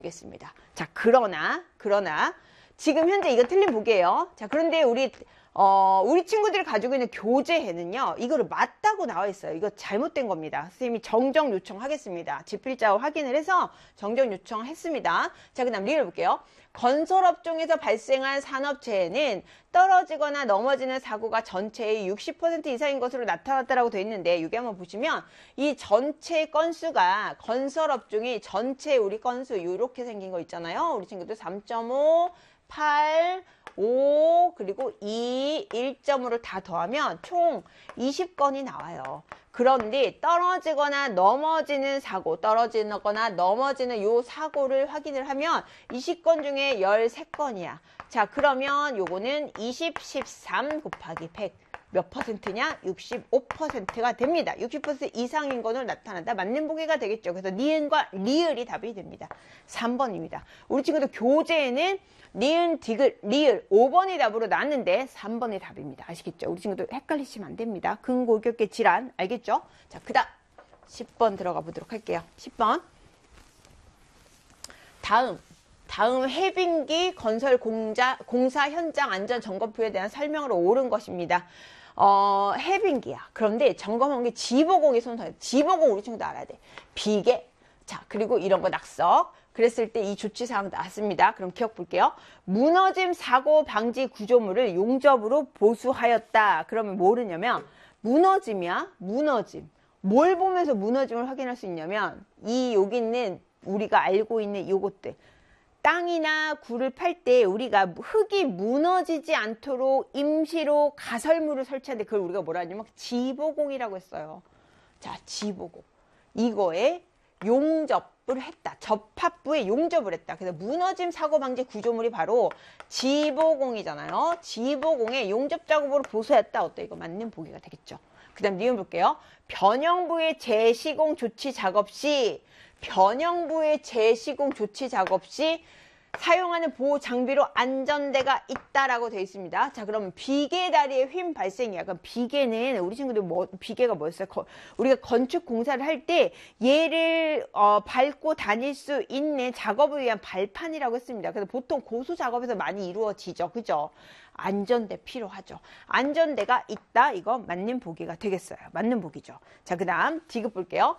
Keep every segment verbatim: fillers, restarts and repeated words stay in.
겠습니다. 자, 그러나, 그러나, 지금 현재 이거 틀린 보기예요. 자, 그런데 우리, 어, 우리 친구들이 가지고 있는 교재에는요, 이거를 맞다고 나와 있어요. 이거 잘못된 겁니다. 선생님이 정정 요청하겠습니다. 집필자 확인을 해서 정정 요청했습니다. 자, 그 다음 리얼 볼게요. 건설업종에서 발생한 산업재해는 떨어지거나 넘어지는 사고가 전체의 육십 퍼센트 이상인 것으로 나타났다라고 되어 있는데, 여기 한번 보시면 이 전체 건수가 건설업종이 전체 우리 건수 이렇게 생긴 거 있잖아요. 우리 친구들 삼 점 오, 팔, 오, 그리고 이, 일 점 오를 다 더하면 총 이십 건이 나와요. 그런데 떨어지거나 넘어지는 사고, 떨어지거나 넘어지는 요 사고를 확인을 하면 이십 건 중에 십삼 건이야. 자, 그러면 요거는 이십, 십삼 곱하기 백. 몇 퍼센트냐? 육십오 퍼센트가 됩니다. 육십 퍼센트 이상인 것으로 나타난다. 맞는 보기가 되겠죠. 그래서 니은과 리을이 답이 됩니다. 삼 번입니다. 우리 친구들 교재에는 니은, 디귿, 리을 오 번이 답으로 나왔는데 삼 번이 답입니다. 아시겠죠? 우리 친구들 헷갈리시면 안 됩니다. 근골격계 질환 알겠죠? 자, 그 다음 십 번 들어가 보도록 할게요. 십 번 다음 다음 해빙기 건설 공자, 공사 현장 안전 점검표에 대한 설명으로 옳은 것입니다. 어, 해빙기야. 그런데 점검한 게 지보공이 손상해. 지보공 우리 친구도 알아야 돼. 비계. 자, 그리고 이런 거 낙석. 그랬을 때 이 조치사항 나왔습니다. 그럼 기억 볼게요. 무너짐 사고 방지 구조물을 용접으로 보수하였다. 그러면 모르냐면 무너짐이야. 무너짐. 뭘 보면서 무너짐을 확인할 수 있냐면 이 여기 있는 우리가 알고 있는 요것들. 땅이나 굴을 팔 때 우리가 흙이 무너지지 않도록 임시로 가설물을 설치하는데 그걸 우리가 뭐라 하냐면 지보공이라고 했어요. 자, 지보공. 이거에 용접을 했다. 접합부에 용접을 했다. 그래서 무너짐 사고 방지 구조물이 바로 지보공이잖아요. 지보공에 용접 작업으로 보수했다. 어때? 이거 맞는 보기가 되겠죠. 그 다음 니은 볼게요. 변형부의 재시공 조치 작업 시 변형부의 재시공 조치 작업 시 사용하는 보호 장비로 안전대가 있다라고 되어 있습니다. 자, 그러면 비계 다리의 휨 발생이야. 그럼 비계는 우리 친구들 뭐 비계가 뭐였어요? 거, 우리가 건축 공사를 할 때 얘를 어, 밟고 다닐 수 있는 작업을 위한 발판이라고 했습니다. 그래서 보통 고수 작업에서 많이 이루어지죠, 그죠? 안전대 필요하죠. 안전대가 있다. 이거 맞는 보기가 되겠어요. 맞는 보기죠. 자, 그 다음 디귿 볼게요.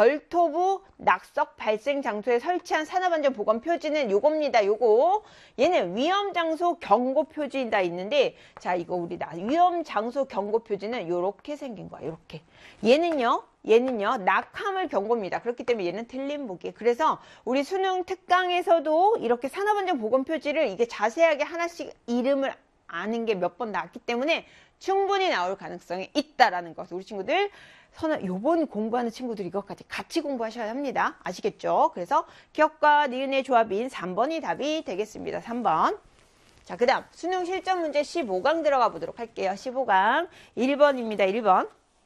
절토부 낙석 발생 장소에 설치한 산업안전보건 표지는 요겁니다. 요거 얘는 위험장소 경고 표지다 있는데, 자, 이거 우리 나 위험장소 경고 표지는 요렇게 생긴 거야. 요렇게. 얘는요 얘는요 낙하물 경고입니다. 그렇기 때문에 얘는 틀린 보기. 그래서 우리 수능 특강에서도 이렇게 산업안전보건 표지를 이게 자세하게 하나씩 이름을 아는 게 몇 번 나왔기 때문에 충분히 나올 가능성이 있다라는 것. 우리 친구들 선을 요번 공부하는 친구들 이것까지 같이 공부하셔야 합니다. 아시겠죠? 그래서 기억과 니은의 조합인 삼 번이 답이 되겠습니다. 삼 번. 자, 그 다음 수능 실전 문제 십오 강 들어가 보도록 할게요. 십오 강 일 번입니다. 일 번.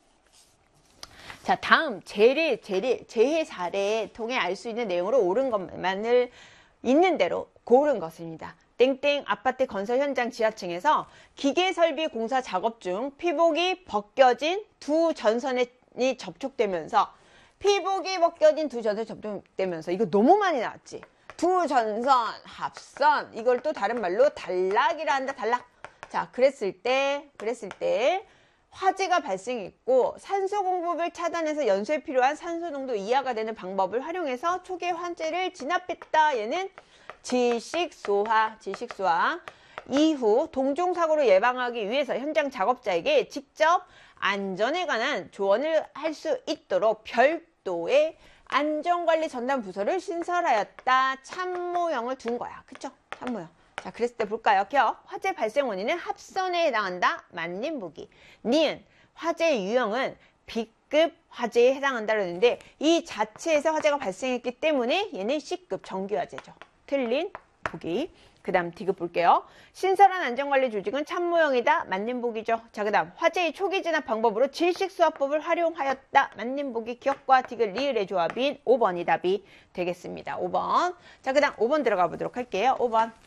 자, 다음 재래, 재래, 재해 사례 통해 알 수 있는 내용으로 옳은 것만을 있는 대로 고른 것입니다. 땡땡 아파트 건설 현장 지하층에서 기계설비 공사 작업 중 피복이 벗겨진 두 전선이 접촉되면서 피복이 벗겨진 두 전선이 접촉되면서 이거 너무 많이 나왔지. 두 전선 합선 이걸 또 다른 말로 단락이라 한다. 단락. 자, 그랬을 때 그랬을 때 화재가 발생했고 산소 공급을 차단해서 연소에 필요한 산소 농도 이하가 되는 방법을 활용해서 초기 화재를 진압했다. 얘는 질식소화, 질식소화. 이후 동종사고를 예방하기 위해서 현장 작업자에게 직접 안전에 관한 조언을 할 수 있도록 별도의 안전관리 전담 부서를 신설하였다. 참모형을 둔 거야. 그쵸? 참모형. 자, 그랬을 때 볼까요? 기억. 화재 발생 원인은 합선에 해당한다. 맞는 보기. 니은. 화재 유형은 B급 화재에 해당한다 그러는데 이 자체에서 화재가 발생했기 때문에 얘는 C급 정규화재죠. 틀린 보기. 그 다음 디귿 볼게요. 신설한 안전관리 조직은 참모형이다. 맞는 보기죠. 자, 그 다음 화재의 초기 진압 방법으로 질식수화법을 활용하였다. 맞는 보기. 기억과 디귿 리을의 조합인 오 번이 답이 되겠습니다. 오 번. 자, 그 다음 오 번 들어가 보도록 할게요. 오 번.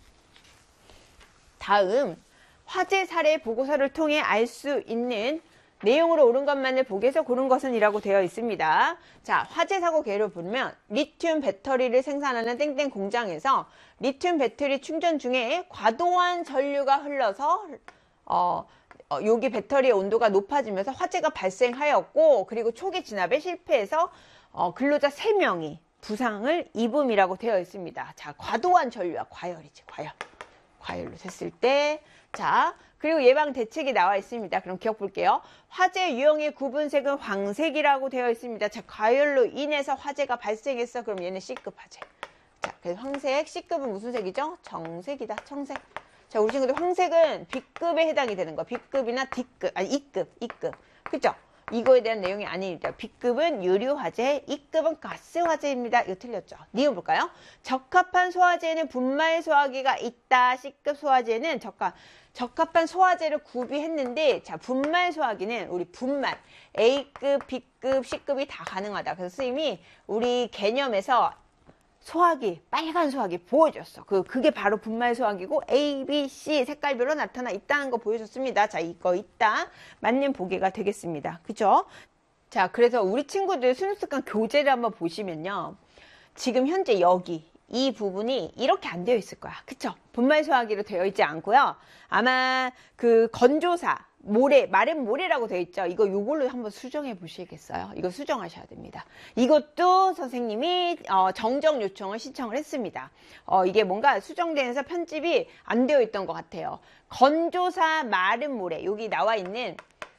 다음 화재 사례 보고서를 통해 알 수 있는 내용으로 옳은 것만을 보기에서 고른 것은 이라고 되어 있습니다. 자, 화재 사고 개요를 보면 리튬 배터리를 생산하는 땡땡 공장에서 리튬 배터리 충전 중에 과도한 전류가 흘러서 어, 어, 여기 배터리의 온도가 높아지면서 화재가 발생하였고, 그리고 초기 진압에 실패해서 어, 근로자 세 명이 부상을 입음이라고 되어 있습니다. 자, 과도한 전류야. 과열이지, 과열. 과열로 됐을 때. 자, 그리고 예방 대책이 나와 있습니다. 그럼 기억 볼게요. 화재 유형의 구분색은 황색이라고 되어 있습니다. 자, 과열로 인해서 화재가 발생했어. 그럼 얘는 C급 화재. 자, 그래서 황색, C급은 무슨 색이죠? 정색이다, 청색. 자, 우리 친구들 황색은 B급에 해당이 되는 거. B급이나 D급, 아니 E급, E급. 그죠? 이거에 대한 내용이 아닙니다. B급은 유류 화재, E급은 가스 화재입니다. 이거 틀렸죠? 니은 볼까요? 적합한 소화제에는 분말 소화기가 있다. C급 소화제는 적합, 적합한 소화제를 구비했는데, 자, 분말 소화기는 우리 분말 A급, B급, C급이 다 가능하다. 그래서 선생님이 우리 개념에서 소화기, 빨간 소화기 보여줬어. 그, 그게 바로 분말 소화기고 A, B, C 색깔별로 나타나 있다는 거 보여줬습니다. 자, 이거 있다. 맞는 보기가 되겠습니다. 그죠? 자, 그래서 우리 친구들 순수습관 교재를 한번 보시면요. 지금 현재 여기 이 부분이 이렇게 안 되어 있을 거야. 그쵸? 분말 소화기로 되어 있지 않고요. 아마 그 건조사, 모래, 마른 모래라고 되어 있죠. 이거 요걸로 한번 수정해 보시겠어요? 이거 수정하셔야 됩니다. 이것도 선생님이 어, 정정 요청을 신청을 했습니다. 어, 이게 뭔가 수정되면서 편집이 안 되어 있던 것 같아요. 건조사, 마른 모래, 여기 나와 있는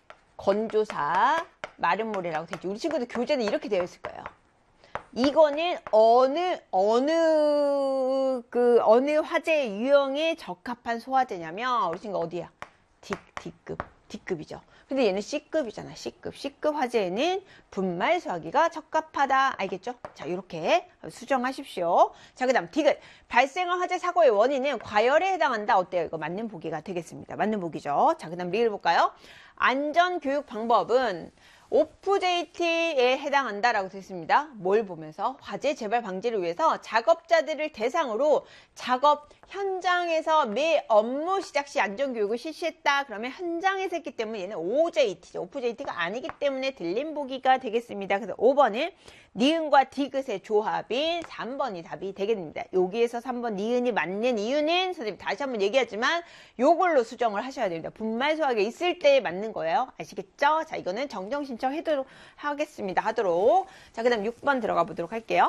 건조사, 마른 모래라고 되어 있죠. 우리 친구들 교재는 이렇게 되어 있을 거예요. 이거는 어느 어느 그 어느 화재 유형에 적합한 소화제냐면 우리 친구 어디야? D, D급, D급이죠. 근데 얘는 C급이잖아. C급. C급 화재에는 분말 소화기가 적합하다. 알겠죠? 자, 이렇게 수정하십시오. 자, 그 다음 D급. 발생한 화재 사고의 원인은 과열에 해당한다. 어때요? 이거 맞는 보기가 되겠습니다. 맞는 보기죠. 자, 그 다음 리을 볼까요? 안전교육 방법은 오프제이티에 해당한다라고 되어 있습니다. 뭘 보면서? 화재 재발 방지를 위해서 작업자들을 대상으로 작업 현장에서 매 업무 시작 시 안전교육을 실시했다. 그러면 현장에서 했기 때문에 얘는 오제이티죠. 오프제이티가 아니기 때문에 들린 보기가 되겠습니다. 그래서 오 번은 니은과 디귿의 조합인 삼 번이 답이 되겠습니다. 여기에서 삼 번 니은이 맞는 이유는 선생님 다시 한번 얘기하지만 요걸로 수정을 하셔야 됩니다. 분말 소화기가 있을 때 맞는 거예요. 아시겠죠? 자, 이거는 정정 신청하도록 하겠습니다. 하도록. 자, 그 다음 육 번 들어가 보도록 할게요.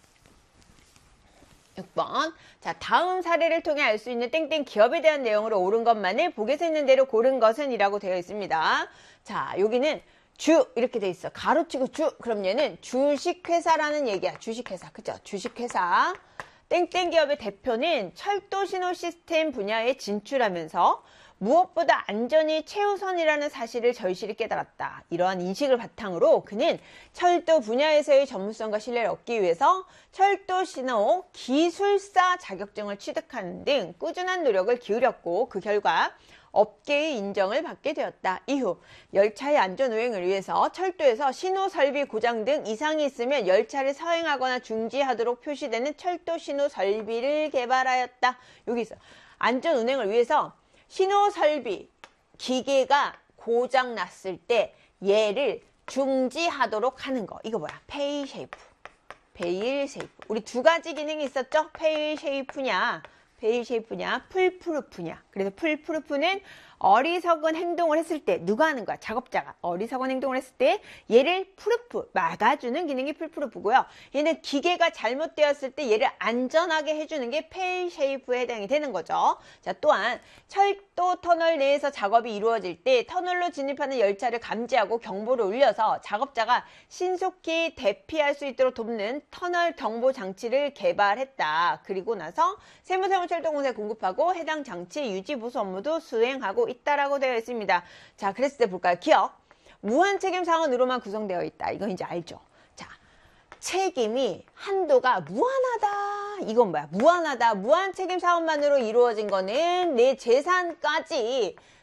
육 번. 자, 다음 사례를 통해 알 수 있는 땡땡 기업에 대한 내용으로 옳은 것만을 보기에서 있는 대로 고른 것은 이라고 되어 있습니다. 자, 여기는 주 이렇게 돼 있어. 가로치고 주. 그럼 얘는 주식회사라는 얘기야. 주식회사. 그죠? 주식회사. 땡땡 기업의 대표는 철도 신호 시스템 분야에 진출하면서 무엇보다 안전이 최우선이라는 사실을 절실히 깨달았다. 이러한 인식을 바탕으로 그는 철도 분야에서의 전문성과 신뢰를 얻기 위해서 철도 신호 기술사 자격증을 취득하는 등 꾸준한 노력을 기울였고, 그 결과 업계의 인정을 받게 되었다. 이후 열차의 안전운행을 위해서 철도에서 신호 설비 고장 등 이상이 있으면 열차를 서행하거나 중지하도록 표시되는 철도 신호 설비를 개발하였다. 여기 있어. 안전운행을 위해서 신호 설비 기계가 고장 났을 때 얘를 중지하도록 하는 거. 이거 뭐야? 페일 쉐이프. 페일 쉐이프. 우리 두 가지 기능이 있었죠? 페일 쉐이프냐, 베일 쉐이프냐, 풀프루프냐. 그래서 풀프루프는 어리석은 행동을 했을 때 누가 하는 거야? 작업자가 어리석은 행동을 했을 때 얘를 프루프, 막아주는 기능이 풀프루프고요. 얘는 기계가 잘못되었을 때 얘를 안전하게 해주는 게 페일 쉐이프에 해당이 되는 거죠. 자, 또한 철도 터널 내에서 작업이 이루어질 때 터널로 진입하는 열차를 감지하고 경보를 울려서 작업자가 신속히 대피할 수 있도록 돕는 터널 경보 장치를 개발했다. 그리고 나서 세무사무철도공사에 공급하고 해당 장치 유지 보수 업무도 수행하고 있다라고 되어 있습니다. 자, 그랬을 때 볼까요? 기억. 무한 책임 사원으로만 구성되어 있다. 이건 이제 알죠. 자, 책임이 한도가 무한하다. 이건 뭐야? 무한하다. 무한 책임 사원만으로 이루어진 거는 내 재산까지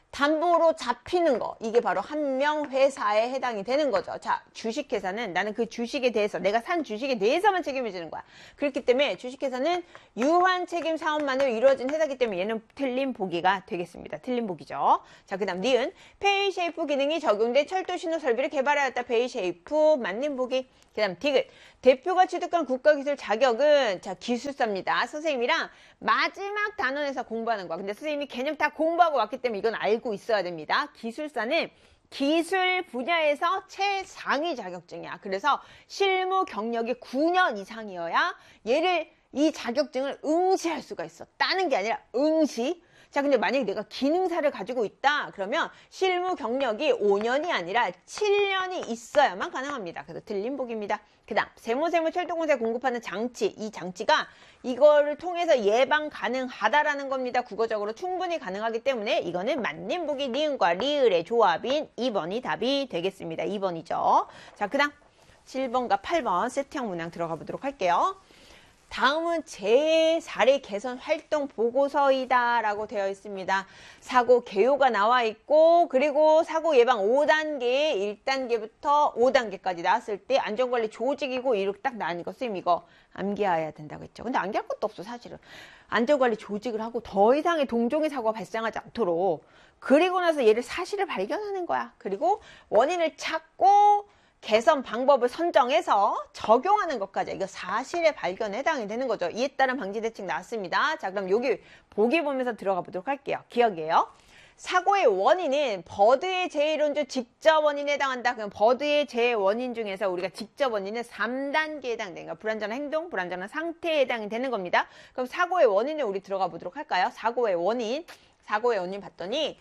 담보로 잡히는 거, 이게 바로 한 명 회사에 해당이 되는 거죠. 자, 주식회사는 나는 그 주식에 대해서, 내가 산 주식에 대해서만 책임을 지는 거야. 그렇기 때문에 주식회사는 유한 책임 사업만으로 이루어진 회사이기 때문에 얘는 틀린 보기가 되겠습니다. 틀린 보기죠. 자, 그 다음 니은, 페이쉐이프 기능이 적용된 철도 신호 설비를 개발하였다. 페이쉐이프 맞는 보기. 그 다음 디귿, 대표가 취득한 국가기술 자격은 자 기술사입니다. 선생님이랑 마지막 단원에서 공부하는 거야. 근데 선생님이 개념 다 공부하고 왔기 때문에 이건 알고 있어야 됩니다. 기술사는 기술 분야에서 최상위 자격증이야. 그래서 실무 경력이 구 년 이상이어야 얘를 이 자격증을 응시할 수가 있어. 따는 게 아니라 응시. 자, 근데 만약에 내가 기능사를 가지고 있다 그러면 실무 경력이 오 년이 아니라 칠 년이 있어야만 가능합니다. 그래서 틀린 보기입니다. 그 다음 세무세무 철도공사에 공급하는 장치, 이 장치가 이거를 통해서 예방 가능하다라는 겁니다. 국어적으로 충분히 가능하기 때문에 이거는 맞는 보기. 니은과 리을의 조합인 이 번이 답이 되겠습니다. 이 번이죠. 자, 그 다음 칠 번과 팔 번 세트형 문항 들어가 보도록 할게요. 다음은 제사례 개선 활동 보고서이다 라고 되어 있습니다. 사고 개요가 나와 있고, 그리고 사고 예방 오 단계의 일 단계부터 오 단계까지 나왔을 때 안전관리 조직이고 이렇게 딱 나오니까 선생님 이거 암기해야 된다고 했죠. 근데 암기할 것도 없어 사실은. 안전관리 조직을 하고 더 이상의 동종의 사고가 발생하지 않도록, 그리고 나서 얘를 사실을 발견하는 거야. 그리고 원인을 찾고 개선 방법을 선정해서 적용하는 것까지, 이거 사실의 발견에 해당이 되는 거죠. 이에 따른 방지 대책 나왔습니다. 자, 그럼 여기 보기 보면서 들어가 보도록 할게요. 기억이에요. 사고의 원인은 버드의 재해론조 직접 원인에 해당한다. 그럼 버드의 재해 원인 중에서 우리가 직접 원인은 삼 단계에 해당되는 거야. 불안전한 행동, 불안전한 상태에 해당이 되는 겁니다. 그럼 사고의 원인을 우리 들어가 보도록 할까요? 사고의 원인, 사고의 원인 봤더니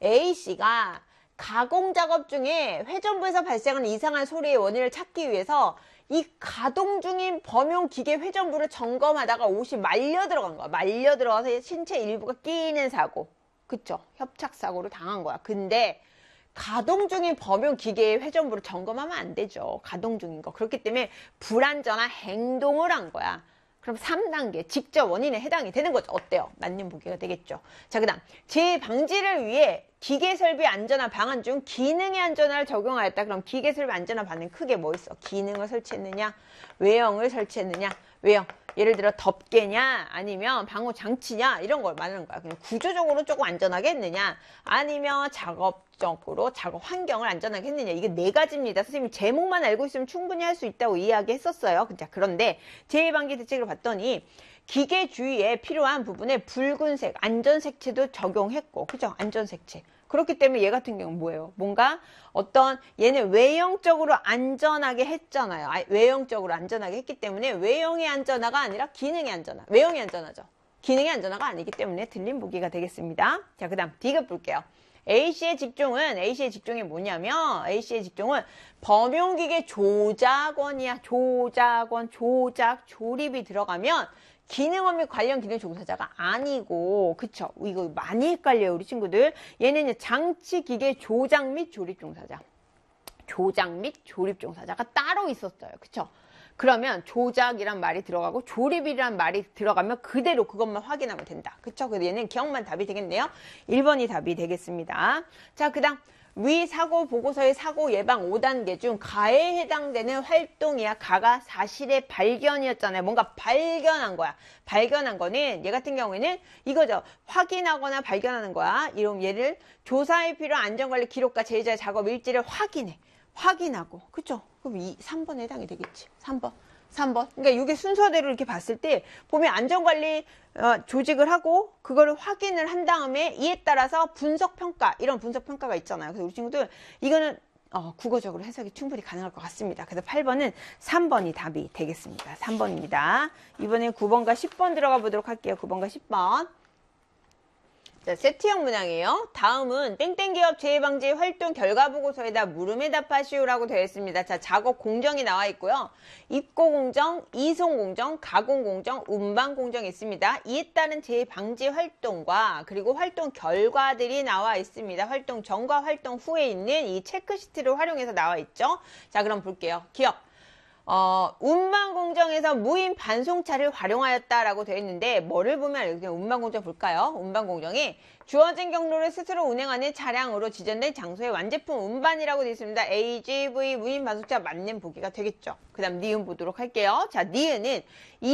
A씨가 가공 작업 중에 회전부에서 발생하는 이상한 소리의 원인을 찾기 위해서 이 가동 중인 범용 기계 회전부를 점검하다가 옷이 말려 들어간 거야. 말려 들어가서 신체 일부가 끼이는 사고. 그쵸? 협착 사고를 당한 거야. 근데 가동 중인 범용 기계의 회전부를 점검하면 안 되죠. 가동 중인 거. 그렇기 때문에 불안전한 행동을 한 거야. 그럼 삼 단계 직접 원인에 해당이 되는 거죠. 어때요? 맞는 보기가 되겠죠. 자, 그 다음 재해 방지를 위해 기계설비 안전화 방안 중 기능의 안전화를 적용하였다. 그럼 기계설비 안전화 방안은 크게 뭐 있어? 기능을 설치했느냐, 외형을 설치했느냐. 외형, 예를 들어 덮개냐 아니면 방호 장치냐 이런 걸 말하는 거야. 그냥 구조적으로 조금 안전하게 했느냐 아니면 작업적으로 작업 환경을 안전하게 했느냐. 이게 네 가지입니다. 선생님이 제목만 알고 있으면 충분히 할 수 있다고 이야기했었어요. 그런데 재해방지 대책을 봤더니 기계 주위에 필요한 부분에 붉은색 안전색채도 적용했고, 그죠? 안전색채. 그렇기 때문에 얘 같은 경우는 뭐예요? 뭔가 어떤 얘는 외형적으로 안전하게 했잖아요. 아, 외형적으로 안전하게 했기 때문에 외형의 안전화가 아니라 기능의 안전화. 외형의 안전화죠. 기능의 안전화가 아니기 때문에 틀린 보기가 되겠습니다. 자, 그 다음 디귿 볼게요. A씨의 직종은, A씨의 직종이 뭐냐면 A씨의 직종은 범용기계 조작원이야. 조작원, 조작, 조립이 들어가면 기능업 및 관련 기능 종사자가 아니고, 그쵸? 이거 많이 헷갈려요, 우리 친구들. 얘는 장치 기계 조작 및 조립 종사자. 조작 및 조립 종사자가 따로 있었어요. 그쵸? 그러면 조작이란 말이 들어가고 조립이란 말이 들어가면 그대로 그것만 확인하면 된다. 그쵸? 그래서 얘는 기억만 답이 되겠네요. 일 번이 답이 되겠습니다. 자, 그 다음 위 사고 보고서의 사고 예방 오 단계 중 가에 해당되는 활동이야. 가가 사실의 발견이었잖아요. 뭔가 발견한 거야. 발견한 거는 얘 같은 경우에는 이거죠. 확인하거나 발견하는 거야. 이런 얘를 조사에 필요한 안전관리 기록과 제자의 작업 일지를 확인해. 확인하고. 그쵸? 그럼 이 삼 번에 해당이 되겠지. 삼 번. 삼 번. 그러니까 이게 순서대로 이렇게 봤을 때 보면 안전관리 어, 조직을 하고 그거를 확인을 한 다음에 이에 따라서 분석평가, 이런 분석평가가 있잖아요. 그래서 우리 친구들 이거는 어, 국어적으로 해석이 충분히 가능할 것 같습니다. 그래서 팔 번은 삼 번이 답이 되겠습니다. 삼 번입니다. 이번엔 구 번과 십 번 들어가 보도록 할게요. 구 번과 십 번. 자, 세트형 문항이에요. 다음은 땡땡기업 재해방지 활동 결과보고서에다 물음에 답하시오라고 되어 있습니다. 자, 작업 공정이 나와 있고요. 입고 공정, 이송 공정, 가공 공정, 운반 공정이 있습니다. 이에 따른 재해방지 활동과 그리고 활동 결과들이 나와 있습니다. 활동 전과 활동 후에 있는 이 체크시트를 활용해서 나와 있죠. 자, 그럼 볼게요. 기업. 어, 운반공정에서 무인 반송차를 활용하였다라고 되어 있는데 뭐를 보면 그냥 운반공정 볼까요? 운반공정이 주어진 경로를 스스로 운행하는 차량으로 지정된 장소의 완제품 운반이라고 되어 있습니다. 에이지브이 무인 반송차 맞는 보기가 되겠죠. 그 다음 니은 보도록 할게요. 자, 니은은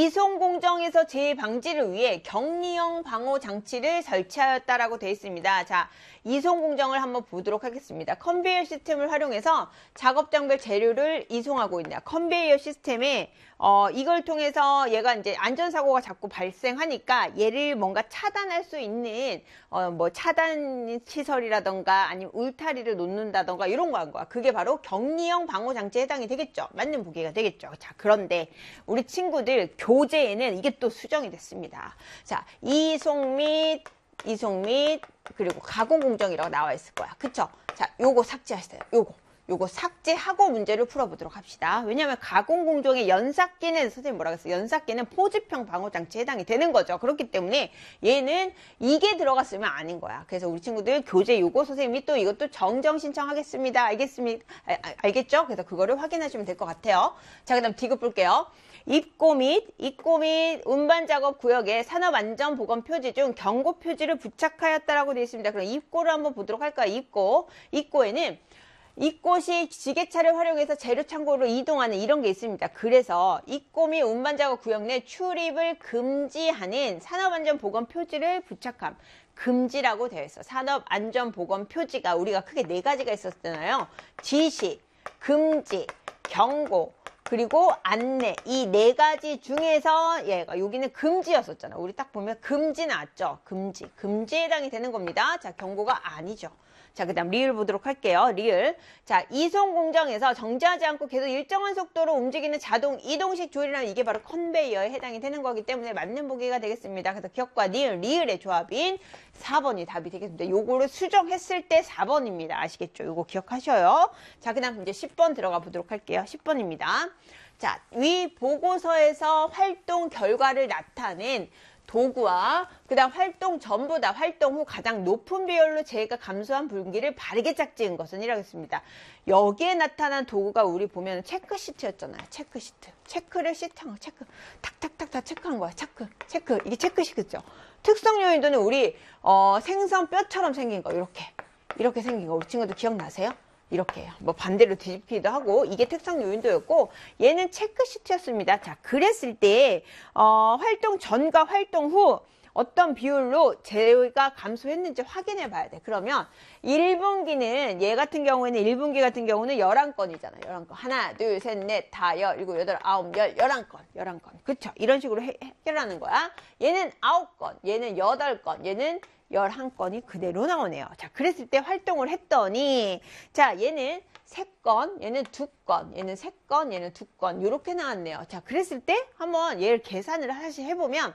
이송공정에서 재해 방지를 위해 격리형 방호 장치를 설치하였다라고 되어 있습니다. 자, 이송공정을 한번 보도록 하겠습니다. 컨베이어 시스템을 활용해서 작업장별 재료를 이송하고 있다. 컨베이어 시스템에 어, 이걸 통해서 얘가 이제 안전사고가 자꾸 발생하니까 얘를 뭔가 차단할 수 있는 어, 뭐 차단 시설이라던가 아니면 울타리를 놓는다던가 이런 거 한 거야. 그게 바로 격리형 방호 장치에 해당이 되겠죠. 맞는 보기가 되겠죠. 자, 그런데 우리 친구들 교재에는 이게 또 수정이 됐습니다. 자, 이송 및 이송 및 그리고 가공공정이라고 나와 있을 거야. 그쵸? 자, 요거 삭제하세요. 요거. 요거 삭제하고 문제를 풀어보도록 합시다. 왜냐하면 가공공정의 연삭기는 선생님 뭐라고 했어요? 연삭기는 포집형 방호장치에 해당이 되는 거죠. 그렇기 때문에 얘는 이게 들어갔으면 아닌 거야. 그래서 우리 친구들 교재 요거 선생님이 또 이것도 정정 신청하겠습니다. 알겠습니까? 아, 아, 알겠죠? 그래서 그거를 확인하시면 될 것 같아요. 자, 그 다음 디귿 볼게요. 입고 및 입고 및 운반작업 구역에 산업안전보건 표지 중 경고 표지를 부착하였다라고 되어 있습니다. 그럼 입고를 한번 보도록 할까요? 입고. 입고에는 입고 시 지게차를 활용해서 재료 창고로 이동하는 이런 게 있습니다. 그래서 입고 및 운반작업 구역 내 출입을 금지하는 산업안전보건 표지를 부착함. 금지라고 되어 있어. 산업안전보건 표지가 우리가 크게 네 가지가 있었잖아요. 지시, 금지, 경고, 그리고 안내. 이 네 가지 중에서 얘가 여기는 금지였었잖아. 우리 딱 보면 금지 나왔죠. 금지. 금지에 해당이 되는 겁니다. 자, 경고가 아니죠. 자, 그 다음 리을 보도록 할게요. 리을. 자, 이송 공정에서 정지하지 않고 계속 일정한 속도로 움직이는 자동 이동식 조리라면 이게 바로 컨베이어에 해당이 되는 거기 때문에 맞는 보기가 되겠습니다. 그래서 기억과 니을, 리을의 조합인 사 번이 답이 되겠습니다. 요거를 수정했을 때 사 번입니다. 아시겠죠? 요거 기억하셔요. 자, 그 다음 이제 십 번 들어가 보도록 할게요. 십 번입니다. 자, 위 보고서에서 활동 결과를 나타낸 도구와 그 다음 활동 전보다 활동 후 가장 높은 비율로 재해가 감소한 분기를 바르게 짝지은 것은 이라고 했습니다. 여기에 나타난 도구가 우리 보면 체크시트였잖아요. 체크시트. 체크를 시트한 거, 체크. 탁탁탁 다 체크한 거야. 체크. 체크. 이게 체크시트죠. 특성 요인도는 우리 어, 생선 뼈처럼 생긴 거. 이렇게. 이렇게 생긴 거. 우리 친구들 기억나세요? 이렇게 뭐 반대로 뒤집히기도 하고 이게 특성 요인도였고 얘는 체크시트였습니다. 자, 그랬을 때 어, 활동 전과 활동 후 어떤 비율로 재해가 감소했는지 확인해 봐야 돼. 그러면 일 분기는 얘 같은 경우에는 일 분기 같은 경우는 열한 건이잖아. 열한 건. 하나, 둘, 셋, 넷, 다, 열, 일곱, 여덟, 아홉, 열, 열한 건. 열한 건. 그쵸? 이런 식으로 해, 해결하는 거야. 얘는 아홉 건, 얘는 여덟 건, 얘는 열한 건이 그대로 나오네요. 자, 그랬을 때 활동을 했더니 자, 얘는 세 건, 얘는 두 건, 얘는 세 건, 얘는 두 건 이렇게 나왔네요. 자, 그랬을 때 한번 얘를 계산을 다시 해보면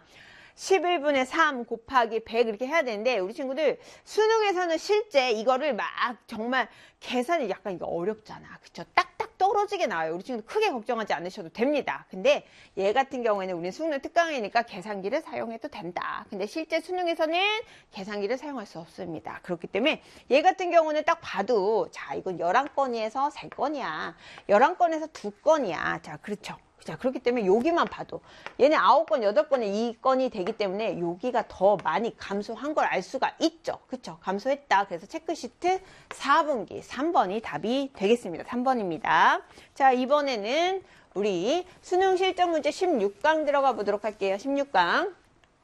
십일 분의 삼 곱하기 백 이렇게 해야 되는데 우리 친구들 수능에서는 실제 이거를 막 정말 계산이 약간 이거 어렵잖아. 그쵸? 딱딱 떨어지게 나와요. 우리 친구들 크게 걱정하지 않으셔도 됩니다. 근데 얘 같은 경우에는 우리는 수능 특강이니까 계산기를 사용해도 된다. 근데 실제 수능에서는 계산기를 사용할 수 없습니다. 그렇기 때문에 얘 같은 경우는 딱 봐도 자, 이건 열한 건에서 세 건이야. 열한 건에서 두 건이야. 자, 그렇죠. 자, 그렇기 때문에 여기만 봐도 얘는 아홉 건, 여덟 건에 이 건이 되기 때문에 여기가 더 많이 감소한 걸 알 수가 있죠. 그쵸? 감소했다. 그래서 체크시트 사 분기 삼 번이 답이 되겠습니다. 삼 번입니다. 자, 이번에는 우리 수능 실전 문제 십육 강 들어가 보도록 할게요. 십육 강.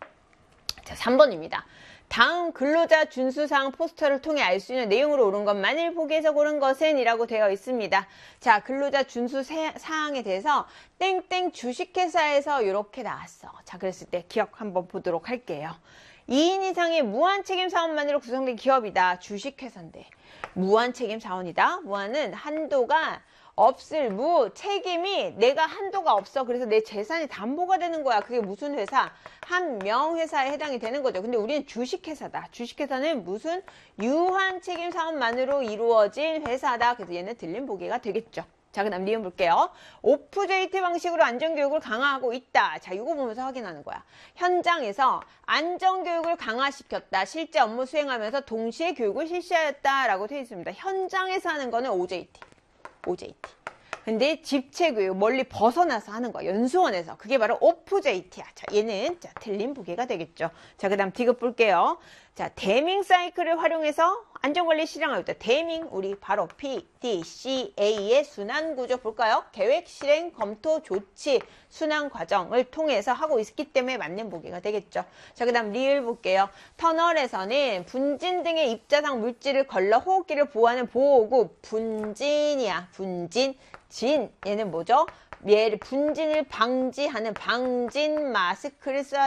자, 삼 번입니다. 다음 근로자 준수사항 포스터를 통해 알 수 있는 내용으로 옳은 것 만일 보기에서 고른 것은 이라고 되어 있습니다. 자, 근로자 준수사항에 대해서 땡땡 주식회사에서 이렇게 나왔어. 자, 그랬을 때 기억 한번 보도록 할게요. 이 인 이상의 무한책임 사원만으로 구성된 기업이다. 주식회사인데 무한책임 사원이다. 무한은 한도가 없을 무 책임이 내가 한도가 없어. 그래서 내 재산이 담보가 되는 거야. 그게 무슨 회사? 한 명 회사에 해당이 되는 거죠. 근데 우리는 주식회사다. 주식회사는 무슨 유한 책임 사업만으로 이루어진 회사다. 그래서 얘는 들린 보기가 되겠죠. 자, 그 다음 리은 볼게요. 오프제이티 방식으로 안전교육을 강화하고 있다. 자, 이거 보면서 확인하는 거야. 현장에서 안전교육을 강화시켰다. 실제 업무 수행하면서 동시에 교육을 실시하였다. 라고 되어 있습니다. 현장에서 하는 거는 오제이티. 오제이티. 근데 집체교육 멀리 벗어나서 하는 거 연수원에서 그게 바로 오프제이티야. 자, 얘는 자 틀린 보기가 되겠죠. 자, 그다음 디귿 볼게요. 자, 대밍 사이클을 활용해서 안전관리 실행하고 있다. 대밍 우리 바로 피 디 씨 에이의 순환 구조 볼까요? 계획 실행 검토 조치 순환 과정을 통해서 하고 있기 때문에 맞는 보기가 되겠죠. 자, 그다음 리을 볼게요. 터널에서는 분진 등의 입자상 물질을 걸러 호흡기를 보호하는 보호구 분진이야. 분진 진 얘는 뭐죠? 얘를 분진을 방지하는 방진 마스크를 써야